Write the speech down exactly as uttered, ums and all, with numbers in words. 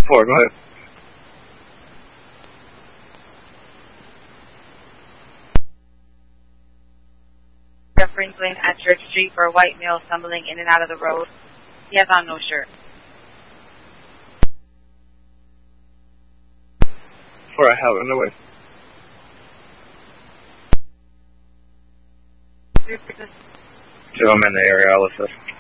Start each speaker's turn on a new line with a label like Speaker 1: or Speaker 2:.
Speaker 1: Four, go ahead.
Speaker 2: Franklin at Church Street for a white male stumbling in and out of the road. He has on no shirt.
Speaker 1: Four, I have it underway. Two, I'm in the area, I'll assist.